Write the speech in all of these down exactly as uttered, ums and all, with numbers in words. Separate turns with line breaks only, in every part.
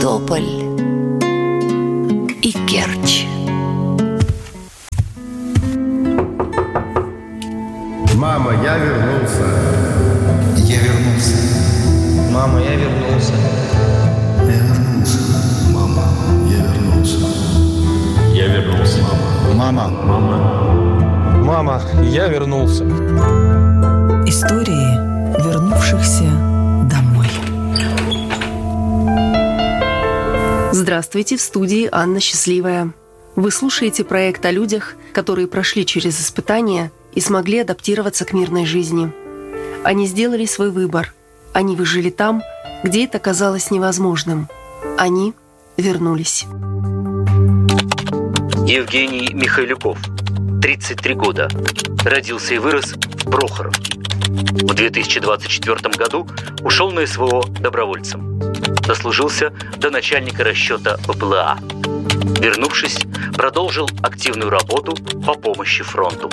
Тополь и Керчь.
Мама, я вернулся.
Я вернулся.
Мама, я вернулся.
Я вернулся.
Мама, я вернулся.
Я вернулся.
Мама.
Мама.
Мама, я вернулся.
Истории вернувшихся домой.
Здравствуйте, в студии Анна Счастливая. Вы слушаете проект о людях, которые прошли через испытания и смогли адаптироваться к мирной жизни. Они сделали свой выбор. Они выжили там, где это казалось невозможным. Они вернулись.
Евгений Михайлюков, тридцать три года. Родился и вырос в Прохоровке. В две тысячи двадцать четвёртом году ушел на СВО добровольцем. Дослужился до начальника расчета ППЛА. Вернувшись, продолжил активную работу по помощи фронту.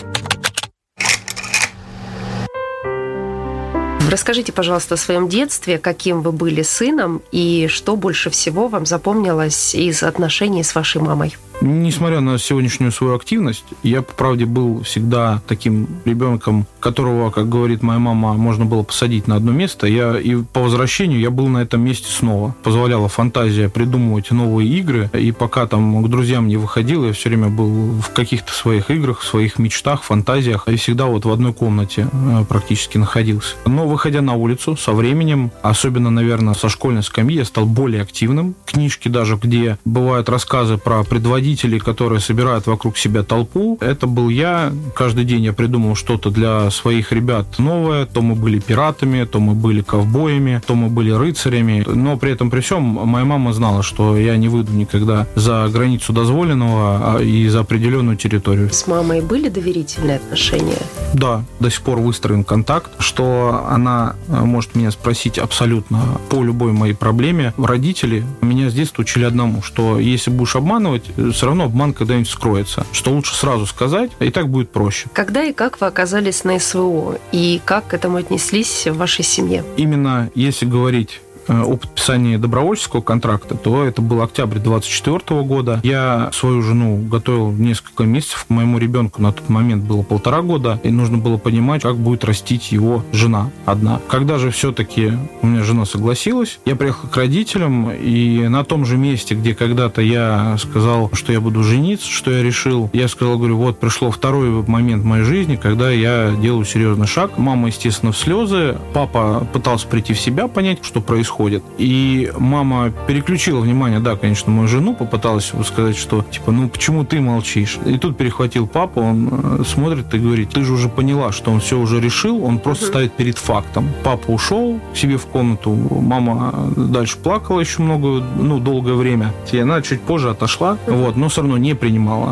Расскажите, пожалуйста, о своем детстве, каким вы были сыном и что больше всего вам запомнилось из отношений с вашей мамой.
Несмотря на сегодняшнюю свою активность, я, по правде, был всегда таким ребенком, которого, как говорит моя мама, можно было посадить на одно место. Я, и по возвращению я был на этом месте снова. Позволяла фантазия придумывать новые игры. И пока там к друзьям не выходил, я все время был в каких-то своих играх, в своих мечтах, фантазиях. И всегда вот в одной комнате практически находился. Но, выходя на улицу, со временем, особенно, наверное, со школьной скамьи, я стал более активным. Книжки даже, где бывают рассказы про предводителей, которые собирают вокруг себя толпу. Это был я. Каждый день я придумал что-то для своих ребят новое. То мы были пиратами, то мы были ковбоями, то мы были рыцарями. Но при этом, при всем, моя мама знала, что я не выйду никогда за границу дозволенного и за определенную территорию.
С мамой были доверительные отношения?
Да, до сих пор выстроен контакт, что она может меня спросить абсолютно по любой моей проблеме. Родители меня с детства учили одному, что если будешь обманывать, все равно обман когда-нибудь скроется. Что лучше сразу сказать, и так будет проще.
Когда и как вы оказались на СВО? И как к этому отнеслись в вашей семье?
Именно если говорить о подписании добровольческого контракта, то это был октябрь двадцать четвёртого года. Я свою жену готовил несколько месяцев. Моему ребенку на тот момент было полтора года, и нужно было понимать, как будет растить его жена одна. Когда же все-таки у меня жена согласилась, я приехал к родителям, и на том же месте, где когда-то я сказал, что я буду жениться, что я решил, я сказал, говорю, вот пришло второй момент в моей жизни, когда я делаю серьезный шаг. Мама, естественно, в слезы. Папа пытался прийти в себя, понять, что происходит. И мама переключила внимание, да, конечно, мою жену, попыталась сказать, что, типа, ну, почему ты молчишь? И тут перехватил папа, он смотрит и говорит, ты же уже поняла, что он все уже решил, он просто uh-huh. ставит перед фактом. Папа ушел к себе в комнату, мама дальше плакала еще много, ну, долгое время. И она чуть позже отошла, uh-huh. вот, но все равно не принимала.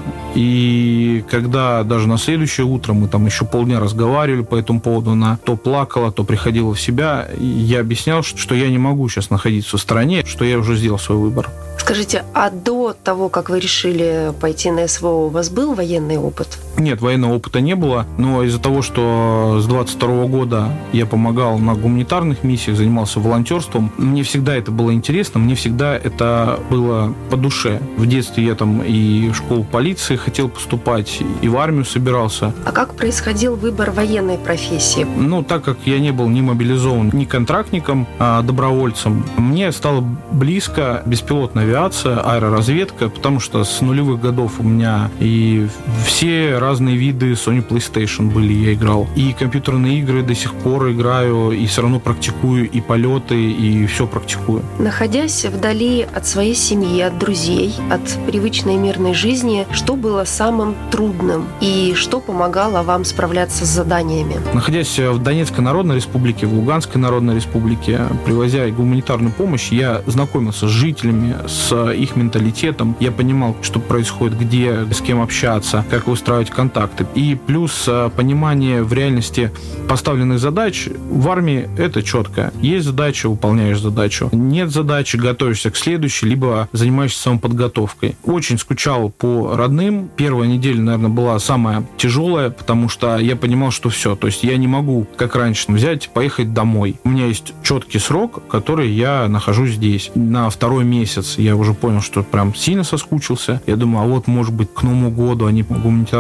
И когда даже на следующее утро мы там еще полдня разговаривали по этому поводу, она то плакала, то приходила в себя, я объяснял, что я не могу сейчас находиться в стране, что я уже сделал свой выбор.
Скажите, а до того, как вы решили пойти на СВО, у вас был военный опыт?
Нет, военного опыта не было, но из-за того, что с двадцать второго года я помогал на гуманитарных миссиях, занимался волонтерством, мне всегда это было интересно, мне всегда это было по душе. В детстве я там и в школу полиции хотел поступать, и в армию собирался.
А как происходил выбор военной профессии?
Ну, так как я не был ни мобилизован, ни контрактником, а добровольцем, мне стало близко беспилотная авиация, аэроразведка, потому что с нулевых годов у меня и все разные виды Sony PlayStation были, я играл. И компьютерные игры до сих пор играю, и все равно практикую и полеты, и все практикую.
Находясь вдали от своей семьи, от друзей, от привычной мирной жизни, что было самым трудным и что помогало вам справляться с заданиями?
Находясь в Донецкой Народной Республике, в Луганской Народной Республике, привозя гуманитарную помощь, я знакомился с жителями, с их менталитетом. Я понимал, что происходит, где, с кем общаться, как выстраивать контакты. И плюс понимание в реальности поставленных задач. В армии это четко. Есть задача, выполняешь задачу. Нет задачи, готовишься к следующей, либо занимаешься самоподготовкой. Очень скучал по родным. Первая неделя, наверное, была самая тяжелая, потому что я понимал, что все. То есть я не могу, как раньше, взять, поехать домой. У меня есть четкий срок, который я нахожусь здесь. На второй месяц я уже понял, что прям сильно соскучился. Я думаю, а вот, может быть, к Новому году они гуманитарные